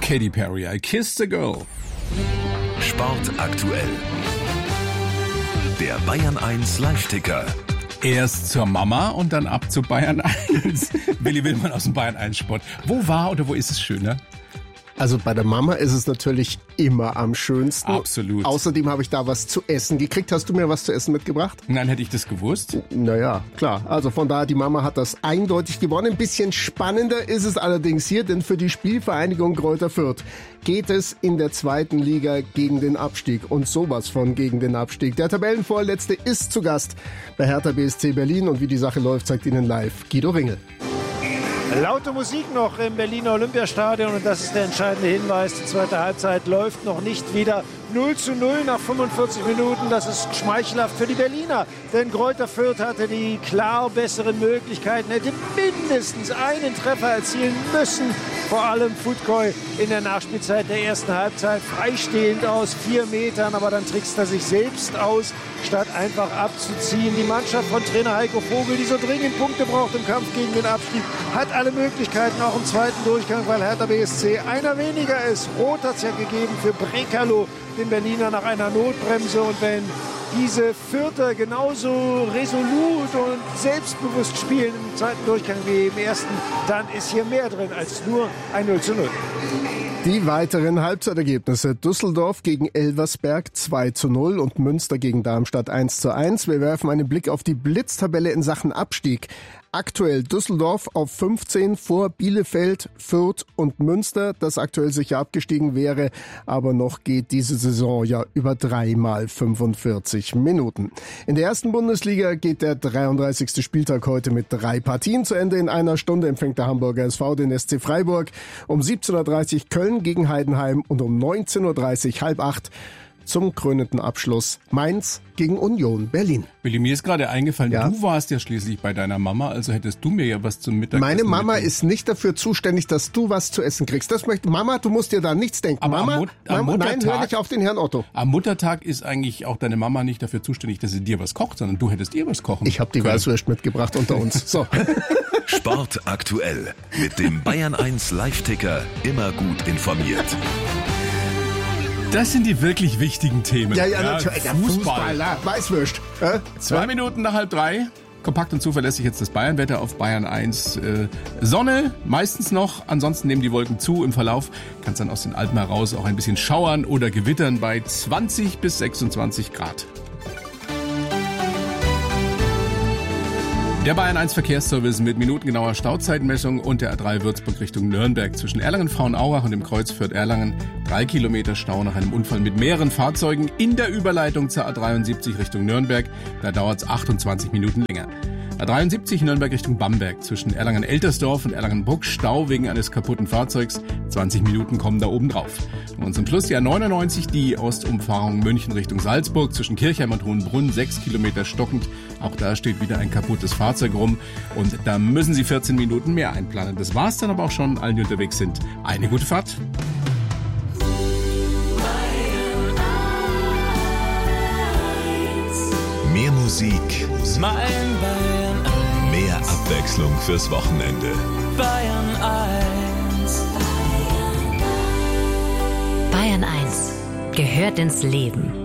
Katy Perry, I Kissed a Girl. Sport aktuell. Der Bayern 1 Live-Ticker. Erst zur Mama und dann ab zu Bayern 1. Willi Willmann aus dem Bayern 1 Sport. Wo war oder wo ist es schöner? Also bei der Mama ist es natürlich immer am schönsten. Absolut. Außerdem habe ich da was zu essen gekriegt. Hast du mir was zu essen mitgebracht? Nein, hätte ich das gewusst? Naja, klar. Also von daher, die Mama hat das eindeutig gewonnen. Ein bisschen spannender ist es allerdings hier, denn für die Spielvereinigung Greuther Fürth geht es in der zweiten Liga gegen den Abstieg. Und sowas von gegen den Abstieg. Der Tabellenvorletzte ist zu Gast bei Hertha BSC Berlin. Und wie die Sache läuft, zeigt Ihnen live Guido Ringel. Laute Musik noch im Berliner Olympiastadion und das ist der entscheidende Hinweis. Die zweite Halbzeit läuft noch nicht wieder. 0:0 nach 45 Minuten, das ist schmeichelhaft für die Berliner. Denn Greuther Fürth hatte die klar besseren Möglichkeiten, hätte mindestens einen Treffer erzielen müssen. Vor allem Futkoi in der Nachspielzeit der ersten Halbzeit freistehend aus 4 Metern, aber dann trickst er sich selbst aus, statt einfach abzuziehen. Die Mannschaft von Trainer Heiko Vogel, die so dringend Punkte braucht im Kampf gegen den Abstieg, hat alle Möglichkeiten, auch im zweiten Durchgang, weil Hertha BSC einer weniger ist. Rot hat es ja gegeben für Brekalo, den Berliner, nach einer Notbremse. Und wenn diese Fürther genauso resolut und selbstbewusst spielen im zweiten Durchgang wie im ersten, dann ist hier mehr drin als nur ein 0:0. Die weiteren Halbzeitergebnisse: Düsseldorf gegen Elversberg 2:0 und Münster gegen Darmstadt 1:1. Wir werfen einen Blick auf die Blitztabelle in Sachen Abstieg. Aktuell Düsseldorf auf 15 vor Bielefeld, Fürth und Münster, das aktuell sicher abgestiegen wäre. Aber noch geht diese Saison ja über 3 mal 45 Minuten. In der ersten Bundesliga geht der 33. Spieltag heute mit 3 Partien zu Ende. In einer Stunde empfängt der Hamburger SV den SC Freiburg. Um 17:30 Uhr Köln gegen Heidenheim und um 19:30 Uhr 7:30 zum krönenden Abschluss Mainz gegen Union Berlin. Willi, mir ist gerade eingefallen, Ja? Du warst ja schließlich bei deiner Mama, also hättest du mir ja was zum Mittagessen Meine Mama mitbringen. ist nicht dafür zuständig, dass du was zu essen kriegst. Das möchte Mama, du musst dir da nichts denken. Aber am Mama, am nein, hör Muttertag- nicht auf den Herrn Otto. Am Muttertag ist eigentlich auch deine Mama nicht dafür zuständig, dass sie dir was kocht, sondern du hättest ihr was kochen Ich habe die können. Weißwurst mitgebracht unter uns. So. Sport aktuell. Mit dem Bayern 1 Live-Ticker immer gut informiert. Das sind die wirklich wichtigen Themen. Ja, natürlich. Ja, Fußball. Weißwurst. 2 Minuten nach 2:30. Kompakt und zuverlässig jetzt das Bayernwetter auf Bayern 1. Sonne meistens noch, ansonsten nehmen die Wolken zu im Verlauf. Kann es dann aus den Alpen heraus auch ein bisschen schauern oder gewittern bei 20 bis 26 Grad. Der Bayern 1 Verkehrsservice mit minutengenauer Stauzeitenmessung und der A3 Würzburg Richtung Nürnberg zwischen Erlangen-Frauenauach und dem Kreuz Fürth-Erlangen. 3 Kilometer Stau nach einem Unfall mit mehreren Fahrzeugen in der Überleitung zur A73 Richtung Nürnberg. Da dauert es 28 Minuten länger. A73 Nürnberg Richtung Bamberg zwischen Erlangen-Eltersdorf und Erlangen-Bruck. Stau wegen eines kaputten Fahrzeugs. 20 Minuten kommen da oben drauf. Und zum Schluss die A99, die Ostumfahrung München Richtung Salzburg zwischen Kirchheim und Hohenbrunn. 6 Kilometer stockend. Auch da steht wieder ein kaputtes Fahrzeug rum. Und da müssen Sie 14 Minuten mehr einplanen. Das war's dann aber auch schon. Allen, die unterwegs sind, eine gute Fahrt. Mehr Musik, Mein Bayern 1, mehr Abwechslung fürs Wochenende. Bayern 1. Bayern 1 gehört ins Leben.